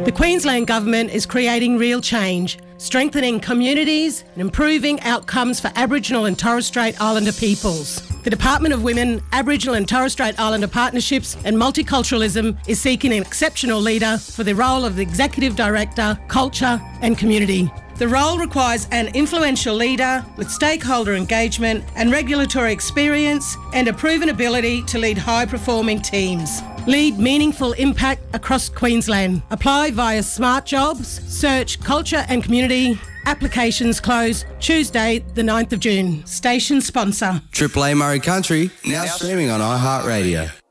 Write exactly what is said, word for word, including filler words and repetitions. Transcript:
The Queensland Government is creating real change, strengthening communities and improving outcomes for Aboriginal and Torres Strait Islander peoples. The Department of Women, Aboriginal and Torres Strait Islander Partnerships and Multiculturalism is seeking an exceptional leader for the role of the Executive Director, Culture and Community. The role requires an influential leader with stakeholder engagement and regulatory experience and a proven ability to lead high-performing teams. Lead meaningful impact across Queensland. Apply via Smart Jobs, search Culture and Community. Applications close Tuesday the ninth of June. Station sponsor. Triple A Murray Country, now streaming on iHeartRadio.